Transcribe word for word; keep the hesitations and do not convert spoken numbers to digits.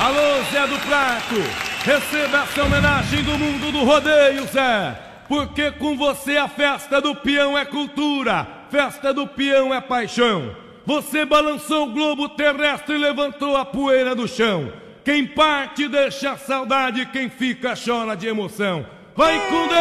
Alô, Zé do Prato, receba essa homenagem do mundo do rodeio, Zé. Porque com você a festa do peão é cultura, festa do peão é paixão. Você balançou o globo terrestre e levantou a poeira do chão. Quem parte deixa saudade, quem fica chora de emoção. Vai com Deus!